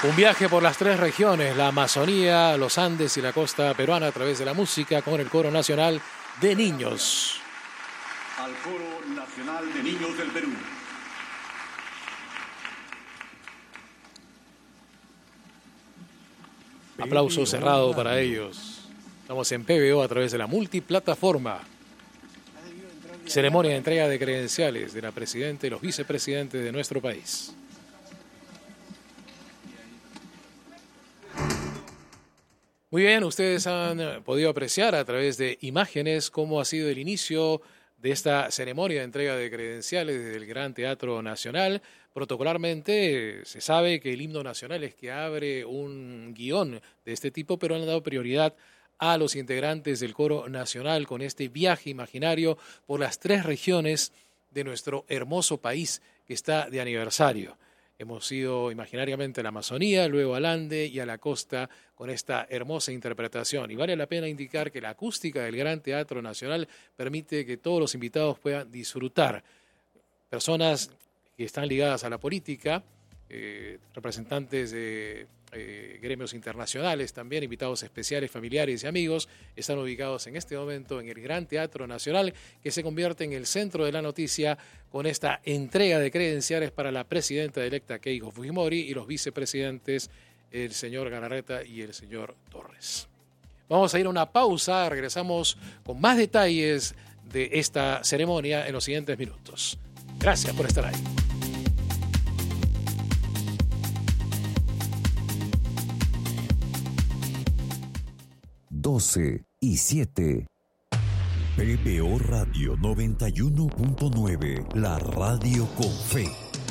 Un viaje por las tres regiones, la Amazonía, los Andes y la costa peruana a través de la música con el Coro Nacional de Niños. Al Coro Nacional de Niños del Perú. Aplauso cerrado para ellos. Estamos en PBO a través de la multiplataforma. Ceremonia de entrega de credenciales de la presidenta y los vicepresidentes de nuestro país. Muy bien, ustedes han podido apreciar a través de imágenes cómo ha sido el inicio de esta ceremonia de entrega de credenciales desde el Gran Teatro Nacional. Protocolarmente se sabe que el himno nacional es que abre un guión de este tipo, pero han dado prioridad a los integrantes del Coro Nacional con este viaje imaginario por las tres regiones de nuestro hermoso país que está de aniversario. Hemos ido imaginariamente a la Amazonía, luego al Ande y a la costa con esta hermosa interpretación. Y vale la pena indicar que la acústica del Gran Teatro Nacional permite que todos los invitados puedan disfrutar. Personas que están ligadas a la política, representantes de gremios internacionales también, invitados especiales, familiares y amigos, están ubicados en este momento en el Gran Teatro Nacional, que se convierte en el centro de la noticia con esta entrega de credenciales para la presidenta electa Keiko Fujimori y los vicepresidentes, el señor Galarreta y el señor Torres. Vamos a ir a una pausa, regresamos con más detalles de esta ceremonia en los siguientes minutos. Gracias por estar ahí. y 7. PBO Radio 91.9, la radio con fe.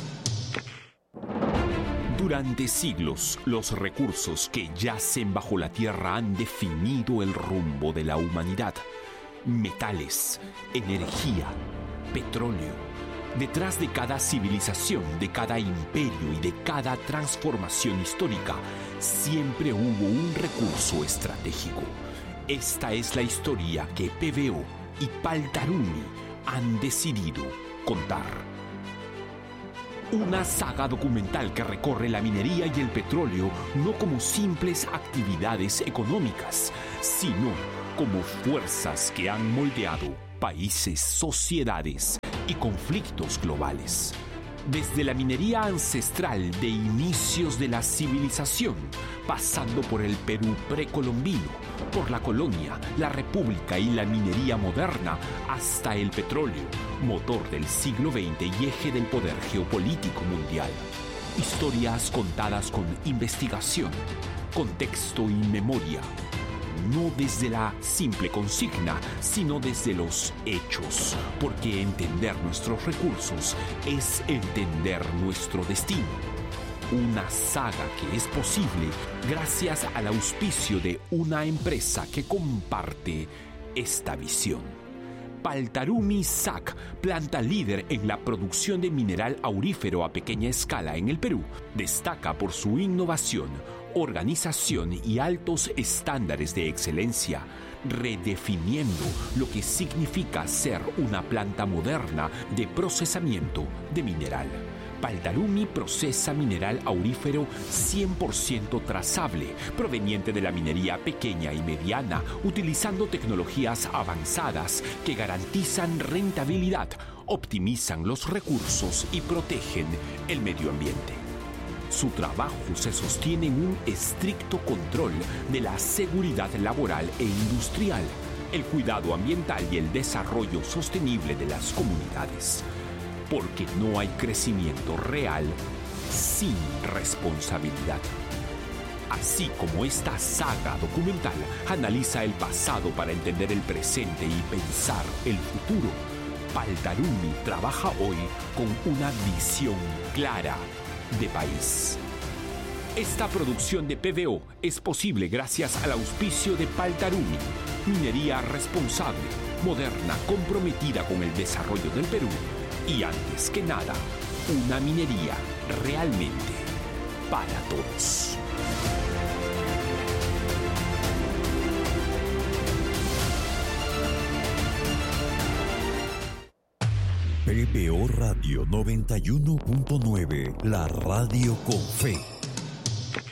Durante siglos, los recursos que yacen bajo la tierra han definido el rumbo de la humanidad. Metales, energía, petróleo. Detrás de cada civilización, de cada imperio y de cada transformación histórica, siempre hubo un recurso estratégico. Esta es la historia que PBO y Paltarumi han decidido contar. Una saga documental que recorre la minería y el petróleo no como simples actividades económicas, sino como fuerzas que han moldeado países, sociedades y conflictos globales. Desde la minería ancestral de inicios de la civilización, pasando por el Perú precolombino, por la colonia, la república y la minería moderna, hasta el petróleo, motor del siglo XX y eje del poder geopolítico mundial. Historias contadas con investigación, contexto y memoria. No desde la simple consigna, sino desde los hechos, porque entender nuestros recursos es entender nuestro destino. Una saga que es posible gracias al auspicio de una empresa que comparte esta visión. Paltarumi SAC, planta líder en la producción de mineral aurífero a pequeña escala en el Perú, destaca por su innovación, organización y altos estándares de excelencia, redefiniendo lo que significa ser una planta moderna de procesamiento de mineral. Paltarumi procesa mineral aurífero 100% trazable, proveniente de la minería pequeña y mediana, utilizando tecnologías avanzadas que garantizan rentabilidad, optimizan los recursos y protegen el medio ambiente. Su trabajo se sostiene en un estricto control de la seguridad laboral e industrial, el cuidado ambiental y el desarrollo sostenible de las comunidades. Porque no hay crecimiento real sin responsabilidad. Así como esta saga documental analiza el pasado para entender el presente y pensar el futuro, Paltarumi trabaja hoy con una visión clara de país. Esta producción de PBO es posible gracias al auspicio de Paltarumi, minería responsable, moderna, comprometida con el desarrollo del Perú y, antes que nada, una minería realmente para todos. PBO Radio 91.9, la radio con fe.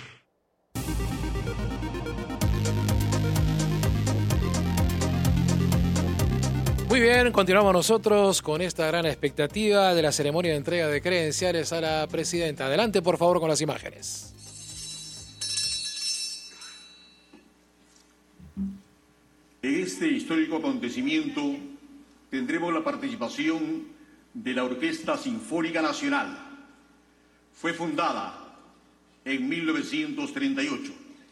Muy bien, continuamos nosotros con esta gran expectativa de la ceremonia de entrega de credenciales a la presidenta. Adelante, por favor, con las imágenes. En este histórico acontecimiento tendremos la participación de la Orquesta Sinfónica Nacional. Fue fundada en 1938.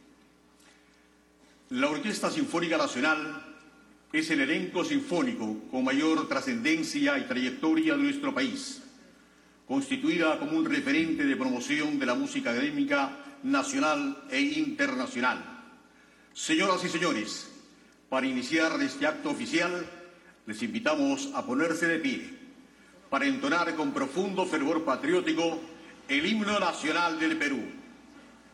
La Orquesta Sinfónica Nacional es el elenco sinfónico con mayor trascendencia y trayectoria de nuestro país, constituida como un referente de promoción de la música académica nacional e internacional. Señoras y señores, para iniciar este acto oficial, les invitamos a ponerse de pie para entonar con profundo fervor patriótico el himno nacional del Perú.